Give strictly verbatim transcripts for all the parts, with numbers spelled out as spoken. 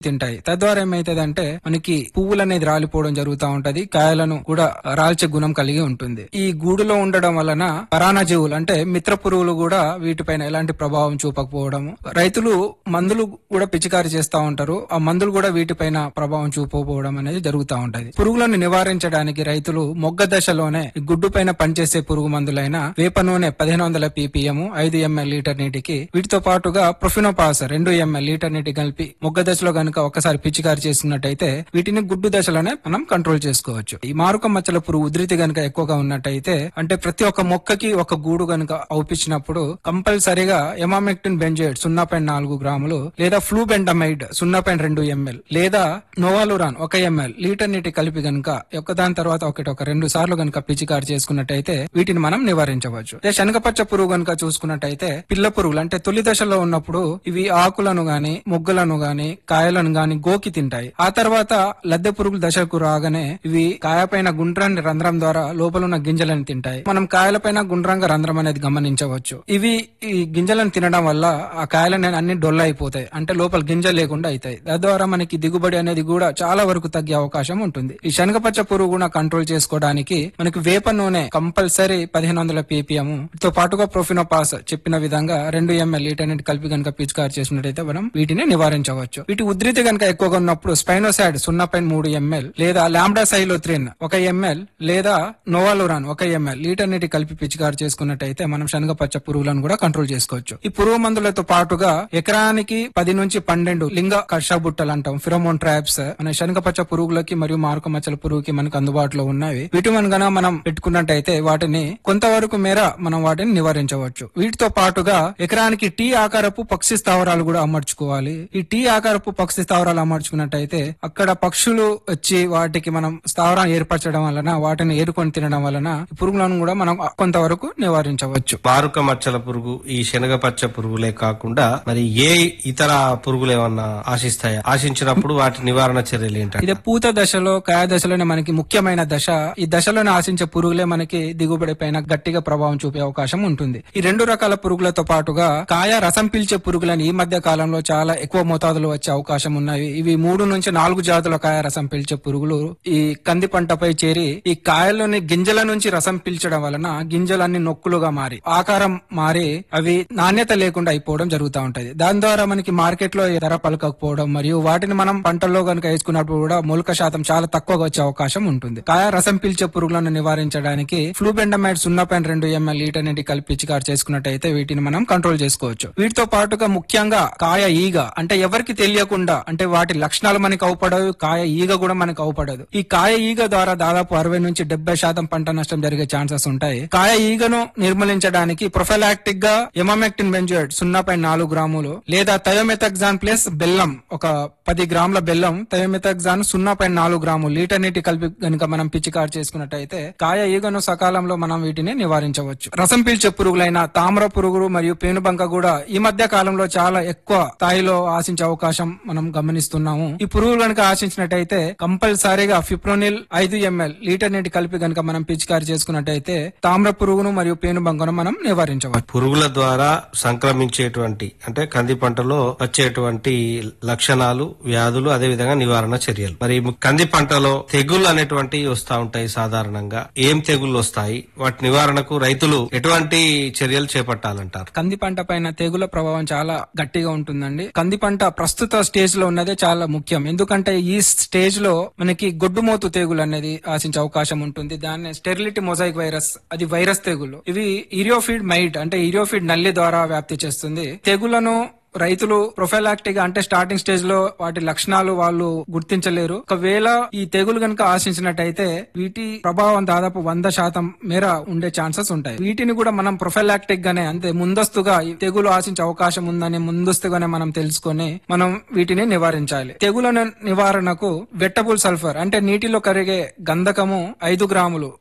తింటాయి. తద్వారా ఏమైతుందంటే మనకి పువ్వులు అనేది రాలిపోవడం జరుగుతూ ఉంటది, కాయలను కూడా రాల్చే గుణం కలిగి ఉంటుంది. ఈ గూడులో ఉండడం వలన పరాన్నజీవులు అంటే మిత్ర పురుగులు కూడా వీటిపైన ఎలాంటి ప్రభావం చూపకపోవడం, రైతులు మందులు కూడా పిచికారి చేస్తా ఉంటారు, ఆ మందులు కూడా వీటిపైన ప్రభావం చూపకపోవడం అనేది జరుగుతూ ఉంటది. పురుగులను నివారించడానికి రైతులు మొగ్గ దశలోనే గుడ్డు పైన పనిచేసే పురుగు మందులైన వేప నూనె పదిహేను వందల పీపీఎం ఐదు ఎంఎల్ లీటర్ నీటికి, వీటితో పాటుగా ప్రొఫినోపాస్ రెండు ఎంఎల్ లీటర్ నీటి కలిపి మొగ్గ దశలో గనుక ఒకసారి పిచికారి చేసుకున్నట్టయితే వీటిని గుడ్డు దశలోనే మనం కంట్రోల్ చేసుకోవచ్చు. ఈ మారుక మచ్చల పురుగు ఉధృతి గనుక ఎక్కువగా ఉన్నట్టయితే, అంటే ప్రతి ఒక్క మొక్కకి ఒక గూడు గనుక అవుపించినప్పుడు కంపల్సరిగా ఎమామెక్టిన్ బెంజోయేట్ సున్నా పాయింట్ నాలుగు గ్రాములు లేదా ఫ్లూబెండమైడ్ సున్నా పాయింట్ రెండు ఎంఎల్ లేదా నోవాలురాన్ ఒక ఎంఎల్ లీటర్ నీటి కలిపి గనుక ఒకదాని తర్వాత ఒకటి ఒక రెండు సార్లు గనుక పిచికారి చేసుకున్నట్టయితే వీటిని మనం నివారించవచ్చు. అదే శనగపచ్చ పురుగు గనుక చూసుకున్నట్టయితే పిల్ల పురుగులు అంటే తొలి దశలో ఉన్నప్పుడు ఇవి ఆకులను గాని మొగ్గలను గాని కాయలను గాని గోకి తింటాయి. ఆ తర్వాత లద్దె పురుగుల దశకు రాగానే ఇవి కాయపైన గుండ్రాన్ని రంధ్రం ద్వారా లోపల ఉన్న గింజలను తింటాయి. మనం కాయలపైన గుండ్రంగా రంధ్రం అనేది గమనించవచ్చు. ఇవి ఈ గింజలను తినడం వల్ల ఆ కాయలు అన్ని డొల్ల అయిపోతాయి, అంటే లోపల గింజ లేకుండా అవుతాయి. తద్వారా మనకి దిగుబడి అనేది కూడా చాలా వరకు తగ్గే అవకాశం ఉంటుంది. ఈ శనగపచ్చ పురుగు కూడా కంట్రోల్ చేసుకోవడానికి మనకి వేప నూనె కంపల్సరీ పదిహేను వందల పీపీఎం తో పాటుగా ప్రొఫినోపాస్ చెప్పిన విధంగా రెండు ఎంఎల్ లీటర్ కలిపి కనుక పిచికారి చేసినట్టయితే మనం వీటిని నివారించవచ్చు. వీటి ఉధృతి కనుక ఎక్కువగా ఉన్నప్పుడు స్పైనోసైడ్ సున్నా పాయింట్ మూడు ఎంఎల్ లేదా లాంబ్డా సైలోత్రిన్ ఒక ఎంఎల్ లేదా నోవాలురాన్ ఒక ఎంఎల్ లీటర్ నీటి కలిపి పిచికారి చేసుకున్నట్టయితే మనం శనగపచ్చ పురుగులను కూడా కంట్రోల్ చేసుకోవచ్చు. ఈ పురుగు మందులతో పాటుగా ఎకరానికి పది నుంచి పన్నెండు లింగ కర్షబుట్టలు అంటాం, ఫిరోమోన్ ట్రాప్స్ మన శనగపచ్చ పురుగులకి మరియు మారుక మచ్చల పురుగుకి మనకు అందుబాటులో ఉన్నవి. వీటి గన మనం పెట్టుకున్నట్టయితే వాటిని కొంతవరకు మేర మనం వాటిని నివారించవచ్చు. వీటితో పాటుగా ఎకరానికి టీ ఆకారపు పక్షి స్థావరాలు కూడా అమర్చుకోవాలి. ఈ టీ ఆకారపు పక్షి స్థావరాలు అమర్చుకున్నట్టయితే అక్కడ పక్షులు వచ్చి వాటికి మనం స్థావరాన్ని ఏర్పరచడం వలన వాటిని ఏరుకొని తినడం వలన పురుగులను కూడా మనం కొంతవరకు నివారించవచ్చు. మారుక మచ్చల పురుగు ఈ శనగపచ్చ పురుగులే కాకుండా మరి ఏ ఇతర పురుగులు ఏమన్నా ఆశిస్తాయా? ఆశించినప్పుడు వాటి నివారణ చర్యలు ఏంటంటే, ఇదే పూత దశలో కాయ దశలోనే మనకి ముఖ్యమైన దశ. ఈ దశలోనే ఆశించే పురుగులే మనకి దిగుబడి పైన గట్టిగా ప్రభావం చూపే అవకాశం ఉంటుంది. ఈ రెండు రకాల పురుగులతో పాటుగా కాయ రసం పీల్చే పురుగులని ఈ మధ్య కాలంలో చాలా ఎక్కువ మోతాదులో వచ్చే అవకాశం ఉన్నాయి. ఇవి మూడు నుంచి నాలుగు జాతుల కాయ రసం పీల్చే పురుగులు ఈ కంది పంటపై చేరి ఈ కాయలోని గింజల నుంచి రసం పీల్చడం వలన గింజలన్నీ నొక్కులుగా మారి ఆకారం మారి అవి నాణ్యత లేకుండా అయిపోవడం జరుగుతూ ఉంటది. దాని ద్వారా మనకి మార్కెట్ లో ధర పలకకపోవడం మరియు వాటిని మనం పంటల్లో కనుక వేసుకున్నప్పుడు కూడా మొలక శాతం చాలా తక్కువగా వచ్చే అవకాశం ఉంటుంది. కాయ రసం పీల్చే పురుగులను నివారించడానికి ఫ్లూబెండమైడ్ సున్నా పాయింట్ రెండు ఎంఎల్ లీటర్ నీటి కలిపి పిచికారి చేసుకున్నట్టయితే వీటిని మనం కంట్రోల్ చేసుకోవచ్చు. వీటితో పాటుగా ముఖ్యంగా కాయ ఈగ అంటే ఎవరికి తెలియకుండా అంటే వాటి లక్షణాలు మనకి అవపడవు, కాయ ఈగ కూడా మనకు అవపడదు. ఈ కాయ ఈగ ద్వారా దాదాపు అరవై నుంచి డెబ్బై శాతం పంట నష్టం జరిగే ఛాన్సెస్ ఉంటాయి. కాయ ఈగను నిర్మూలించడానికి ప్రొఫైలాక్టిక్ గా ఎమామెక్టిన్ బెంజోయేట్ సున్నా పాయింట్ నాలుగు గ్రాములు లేదా థయోమెథాక్సాన్ ప్లస్ బెల్లం ఒక పది గ్రాముల బెల్లం, థయోమెథాక్సాన్ సున్నా పాయింట్ నాలుగు గ్రాములు లీటర్ నీటి కలిపి గనుక మనం పిచికారి చేసుకున్నట్టయితే కాయ ఈగను సకాలంలో మనం వీటిని నివారించవచ్చు. రసం పీల్చే పురుగులైన తామర పురుగులు మరియు పేనుబంక కూడా ఈ మధ్య కాలంలో చాలా ఎక్కువ స్థాయిలో ఆశించే అవకాశం మనం గమనిస్తున్నాము. ఈ పురుగులు గనుక ఆశించినట్టయితే కంపల్సరీగా ఫిప్రోనిల్ ఐదు ఎంఎల్ లీటర్ నీటి కలిపి గనుక మనం పిచికారి చేసుకున్నట్టయితే తామ్ర పురుగును మరియు పేనుబంకను మనం నివారించవచ్చు. పురుగుల ద్వారా సంక్రమించేటువంటి అంటే కంది పంటలో వచ్చేటువంటి లక్షణాలు, వ్యాధులు, అదే విధంగా నివారణ చర్యలు. మరి కంది పంటలో తెగుళ్ళు అనేటువంటివి వస్తా ఉంటాయి. సాధారణంగా ఏం తెగుళ్ళు వస్తాయి, వాటి నివారణకు రైతులు ఎటువంటి చర్యలు చేపట్టాలంటారు? కంది పంట పైన తెగుల ప్రభావం చాలా గట్టిగా ఉంటుందండి. కంది పంట ప్రస్తుత స్టేజ్ లో ఉన్నదే చాలా ముఖ్యం. ఎందుకంటే ఈ స్టేజ్ లో మనకి గొడ్డుమోతు తెగులు అనేది ఆశించే అవకాశం ఉంటుంది. దాన్ని స్టెరిలిటీ మొజాయిక్ వైరస్, అది వైరస్ తెగులు. ఇవి ఇరియోఫిడ్ మైట్ అంటే ఇరియోఫిడ్ నల్లి ద్వారా వ్యాప్తి చేస్తుంది. తెగులను రైతులు ప్రొఫైలాక్టిక్ అంటే స్టార్టింగ్ స్టేజ్ లో వాటి లక్షణాలు వాళ్ళు గుర్తించలేరు. ఒకవేళ ఈ తెగులు గనుక ఆశించినట్టయితే వీటి ప్రభావం దాదాపు వంద శాతం మేర ఉండే ఛాన్సెస్ ఉంటాయి. వీటిని కూడా మనం ప్రొఫైలాక్టిక్ గానే అంటే ముందస్తుగా ఈ తెగులు ఆశించే అవకాశం ఉందని ముందస్తుగానే మనం తెలుసుకొని మనం వీటిని నివారించాలి. తెగుల నివారణకు వెట్టబుల్ సల్ఫర్ అంటే నీటిలో కరిగే గంధకము ఐదు గ్రాములు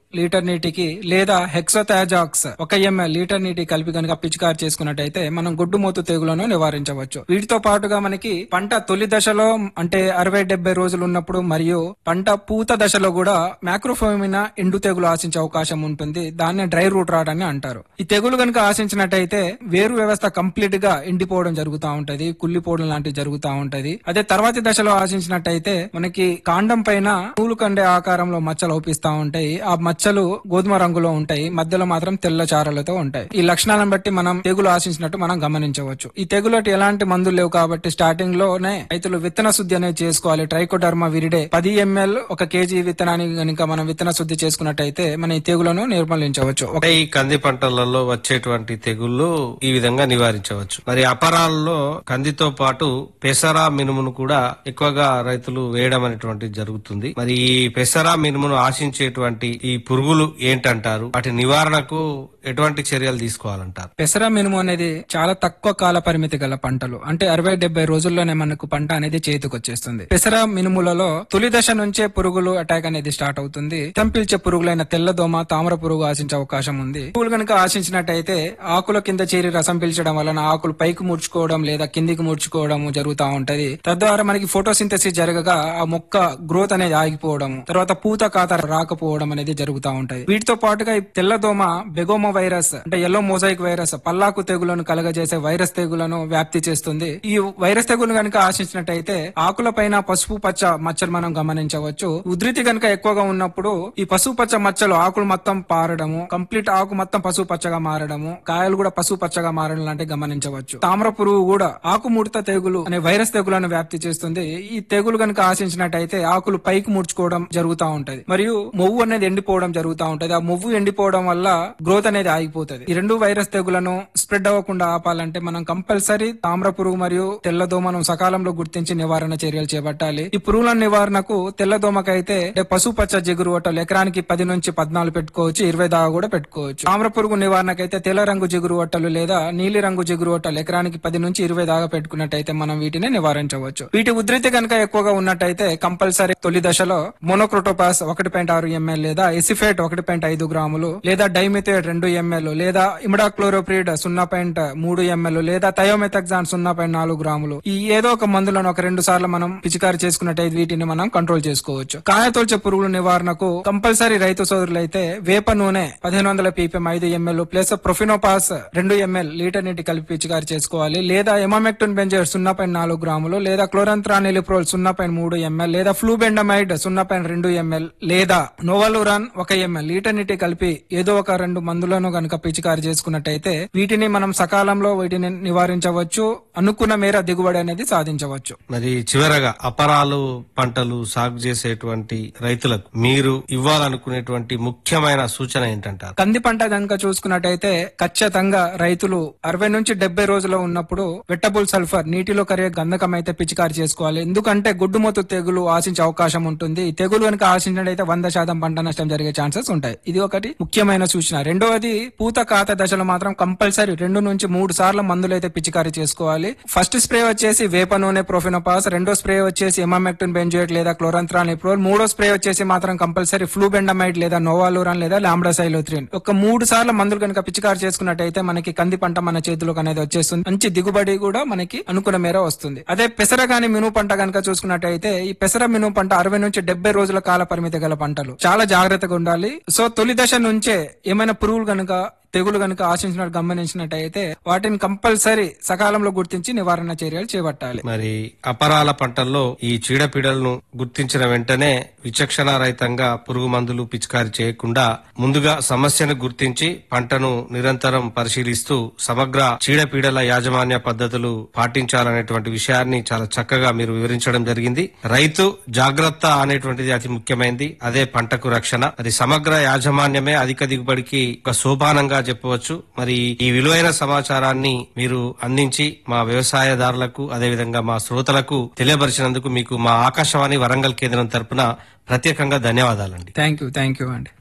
లీటర్ నీటికి లేదా హెక్సోథాజాక్స్ ఒక ఎంఎల్ లీటర్ నీటి కలిపి కనుక పిచికారి చేసుకున్నట్టయితే మనం గొడ్డుమూతు తెగులను నివారించవచ్చు. వీటితో పాటుగా మనకి పంట తొలి దశలో అంటే అరవై డెబ్బై రోజులు ఉన్నప్పుడు మరియు పంట పూత దశలో కూడా మ్యాక్రోఫోమినా ఎండు తెగులు ఆశించే అవకాశం ఉంటుంది. దాన్ని డ్రై రూట్ రాట్ అని అంటారు. ఈ తెగులు కనుక ఆశించినట్టయితే వేరు వ్యవస్థ కంప్లీట్ గా ఎండిపోవడం జరుగుతూ ఉంటది, కుళ్ళిపోవడం లాంటివి జరుగుతూ ఉంటది. అదే తర్వాతి దశలో ఆశించినట్టయితే మనకి కాండం పైన నూలు కండే ఆకారంలో మచ్చలు అవుపిస్తా ఉంటాయి. ఆ మచ్చలు గోధుమ రంగులో ఉంటాయి, మధ్యలో మాత్రం తెల్ల చారలతో ఉంటాయి. ఈ లక్షణాలను బట్టి మనం తెగులు ఆశించినట్టు మనం గమనించవచ్చు. ఈ తెగులటి ఎలాంటి మందులు లేవు కాబట్టి స్టార్టింగ్ లోనే రైతులు విత్తన శుద్ధి అనేది చేసుకోవాలి. ట్రైకోడర్మా విరిడే పది ఎంఎల్ ఒక కేజీ విత్తనానికి కనుక మనం విత్తన శుద్ధి చేసుకున్నట్టయితే మన ఈ తెగులను నిర్మూలించవచ్చు. అంటే ఈ కంది పంటలలో వచ్చేటువంటి తెగుళ్లు ఈ విధంగా నివారించవచ్చు. మరి అపరాలలో కందితో పాటు పెసరా మినుమును కూడా ఎక్కువగా రైతులు వేయడం అనేటువంటి జరుగుతుంది. మరి ఈ పెసరా మినుమును ఆశించేటువంటి ఈ పురుగులు ఏంటంటారు? వాటి నివారణకు ఎటువంటి చర్యలు తీసుకోవాలంటారు? పెసర మినుము అనేది చాలా తక్కువ కాల పరిమితి గల పంటలు. అంటే అరవై డెబ్బై రోజుల్లోనే మనకు పంట అనేది చేతికి వచ్చేస్తుంది. పెసర మినుములలో తొలి దశ నుంచే పురుగులు అటాక్ అనేది స్టార్ట్ అవుతుంది. రక్తం పీల్చే పురుగులైన తెల్లదోమ, తామర పురుగు ఆశించే అవకాశం ఉంది. పురుగులు కనుక ఆశించినట్టయితే ఆకుల కింద చేరి రసం పీల్చడం వలన ఆకులు పైకి ముడుచుకోవడం లేదా కిందికి ముడుచుకోవడం జరుగుతూ ఉంటది. తద్వారా మనకి ఫోటోసింథసిస్ జరగగా ఆ మొక్క గ్రోత్ అనేది ఆగిపోవడం, తర్వాత పూత కాత రాకపోవడం అనేది జరుగుతూ ఉంటది. వీటితో పాటుగా ఈ తెల్లదోమ బెగోమో వైరస్ అంటే ఎల్లో మోజాయిక్ వైరస్ పల్లాకు తెగులను కలగజేసే వైరస్ తెగులను వ్యాప్తి చేస్తుంది. ఈ వైరస్ తెగులు కనుక ఆశించినట్టయితే ఆకుల పైన పసుపు పచ్చ మచ్చలు మనం గమనించవచ్చు. ఉధృతి కనుక ఎక్కువగా ఉన్నప్పుడు ఈ పసుపు పచ్చ మచ్చలు ఆకులు మొత్తం పారడము, కంప్లీట్ ఆకు మొత్తం పసుపు పచ్చగా మారడము, కాయలు కూడా పసుపు పచ్చగా మారడం లాంటివి గమనించవచ్చు. తామ్ర పురుగు కూడా ఆకు ముడత తెగులు అనే వైరస్ తెగులను వ్యాప్తి చేస్తుంది. ఈ తెగులు కనుక ఆశించినట్టయితే ఆకులు పైకి ముడుచుకోవడం జరుగుతూ ఉంటది మరియు మొవ్వు అనేది ఎండిపోవడం జరుగుతూ ఉంటది. ఆ మొవ్వు ఎండిపోవడం వల్ల గ్రోత్ అనేది ఆగిపోతుంది. ఈ రెండు వైరస్ తెగులను స్ప్రెడ్ అవ్వకుండా ఆపాలంటే మనం కంపల్సరీ తామ్ర పురుగు మరియు తెల్లదోమను సకాలంలో గుర్తించి నివారణ చర్యలు చేపట్టాలి. ఈ పురుగుల నివారణకు తెల్లదోమకైతే పసుపు పచ్చ జిగురు వట్టలు ఎకరానికి పది నుంచి పద్నాలుగు పెట్టుకోవచ్చు, ఇరవై దాకా కూడా పెట్టుకోవచ్చు. తామ్ర పురుగు నివారణకైతే తెల్ల రంగు జిగురు వట్టలు లేదా నీలి రంగు జిగురు వట్టలు ఎకరానికి పది నుంచి ఇరవై దాకా పెట్టుకున్నట్టయితే మనం వీటిని నివారించవచ్చు. వీటి ఉధృతి కనుక ఎక్కువగా ఉన్నట్టయితే కంపల్సరీ తొలి దశలో మోనోక్రోటోపాస్ ఒకటి పాయింట్ ఆరు ఎంఎల్ లేదా ఎసిఫేట్ ఒకటి పాయింట్ ఐదు గ్రాములు లేదా డైమిథేట్ రెండు ఎంఎల్ లేదా ఇమిడాక్లోరోప్రిడ్ సున్నా పాయింట్ మూడు ఎంఎల్ లేదా థయోమెథాక్సాన్ సున్నా పాయింట్ నాలుగు గ్రాములు ఈ ఏదో ఒక మందులను ఒక రెండు సార్లు మనం పిచికారి చేసుకున్నట్టయితే వీటిని మనం కంట్రోల్ చేసుకోవచ్చు. కాయతోల్చే పురుగుల నివారణకు కంపల్సరీ రైతు సోదరులైతే వేప నూనె పదిహేను వందల పీపీఎం ఐదు ఎంఎల్ ప్లస్ ప్రొఫినోపాస్ రెండు ఎంఎల్ లీటర్ నీటి కలిపి పిచికారి చేసుకోవాలి. లేదా ఎమామెక్టిన్ బెంజోయేట్ సున్నా పాయింట్ నాలుగు గ్రాములు లేదా క్లోరంత్రానిలిప్రోల్ సున్నా పాయింట్ మూడు ఎంఎల్ లేదా ఫ్లూబెండమైడ్ సున్నా పాయింట్ రెండు ఎంఎల్ లేదా నోవలురాన్ ఒక ఎంఎల్ లీటర్ నీటి కలిపి ఏదో ఒక రెండు మందులను గనుక పిచికారి చేసుకున్నట్టయితే వీటిని మనం సకాలంలో వీటిని నివారించవచ్చు, అనుకున్న మేర దిగుబడి అనేది సాధించవచ్చు. మరి చివరగా అపరాలు పంటలు సాగు చేసేటువంటి రైతులకు మీరు ఇవ్వాలనుకునేటువంటి ముఖ్యమైన సూచన ఏంటంటారు? కంది పంట కనుక చూసుకున్నట్టయితే ఖచ్చితంగా రైతులు అరవై నుంచి డెబ్బై రోజుల్లో ఉన్నప్పుడు వెట్టబుల్ సల్ఫర్ నీటిలో కరిగే గంధకం అయితే పిచికారి చేసుకోవాలి. ఎందుకంటే గుడ్డుమొత్తు తెగులు ఆశించే అవకాశం ఉంటుంది. ఈ తెగులు కనుక ఆశించినట్టయితే వంద శాతం పంట నష్టం జరిగే ఛాన్సెస్ ఉంటాయి. ఇది ఒకటి ముఖ్యమైన సూచన. రెండవది పూత కాత దశలో మాత్రం కంపల్సరీ రెండు నుంచి మూడు సార్లు మందులు అయితే పిచికారి చేసుకోవాలి. ఫస్ట్ స్ప్రే వచ్చేసి వేప నూనె ప్రొఫినోపాస్, రెండో స్ప్రే వచ్చేసి ఎమామెక్టిన్ బెంజోయేట్ లేదా క్లోరంత్రానిలిప్రోల్, మూడో స్ప్రే వచ్చేసి మాత్రం కంపల్సరీ ఫ్లూబెండమైడ్ లేదా నోవాలురాన్ లేదా లాంబ్డాసైలోథ్రిన్. ఒక మూడు సార్లు మందులు కనుక పిచికారి చేసుకున్నట్టయితే మనకి కంది పంట మన చేతిలోకి అనేది వచ్చేస్తుంది. మంచి దిగుబడి కూడా మనకి అనుకున్న మేర వస్తుంది. అదే పెసర గాని మినుము పంట కనుక చూసుకున్నట్టయితే ఈ పెసర మినుము పంట అరవై నుంచి డెబ్బై రోజుల కాల పరిమితి గల పంటలు. చాలా జాగ్రత్తగా ఉండాలి. సో తొలి దశ నుంచే ఏమైనా పురుగులు కనుక తెగులు గనుక ఆశించినట్టు గమనించినట్టయితే వాటిని కంపల్సరీ సకాలంలో గుర్తించి నివారణ చర్యలు చేపట్టాలి. మరి అపరాల పంటల్లో ఈ చీడపీడలను గుర్తించిన వెంటనే విచక్షణ రహితంగా పురుగు మందులు పిచికారి చేయకుండా ముందుగా సమస్యను గుర్తించి పంటను నిరంతరం పరిశీలిస్తూ సమగ్ర చీడపీడల యాజమాన్య పద్ధతులు పాటించాలనేటువంటి విషయాన్ని చాలా చక్కగా మీరు వివరించడం జరిగింది. రైతు జాగ్రత్త అనేటువంటిది అతి ముఖ్యమైనది. అదే పంటకు రక్షణ. మరి సమగ్ర యాజమాన్యమే అధిక దిగుబడికి ఒక సోపానంగా చెప్పవచ్చు. మరి ఈ విలువైన సమాచారాన్ని మీరు అందించి మా వ్యవసాయదారులకు అదేవిధంగా మా శ్రోతలకు తెలియపరిచినందుకు మీకు మా ఆకాశవాణి వరంగల్ కేంద్రం తరపున ప్రత్యేకంగా ధన్యవాదాలండి. థ్యాంక్ యూ థ్యాంక్ యూ అండి.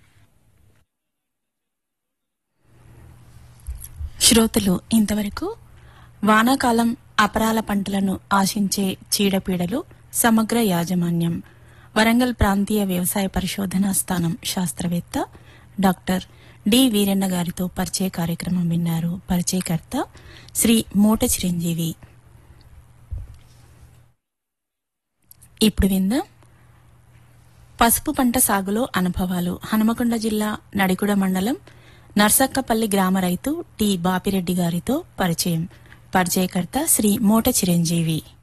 శ్రోతలు ఇంతవరకు వానాకాలం అపరాల పంటలను ఆశించే చీడపీడలు సమగ్ర యాజమాన్యం వరంగల్ ప్రాంతీయ వ్యవసాయ పరిశోధనా స్థానం శాస్త్రవేత్త డాక్టర్ డి వీరన్న గారితో పరిచయ కార్యక్రమం విన్నారు. పరిచయకర్త శ్రీ మోట చిరంజీవి. ఇప్పుడు విందాం పసుపు పంట సాగులో అనుభవాలు. హనుమకొండ జిల్లా నడికుడ మండలం నర్సక్కపల్లి గ్రామ రైతు టి బాపిరెడ్డి గారితో పరిచయం. పరిచయకర్త శ్రీ మోట చిరంజీవి.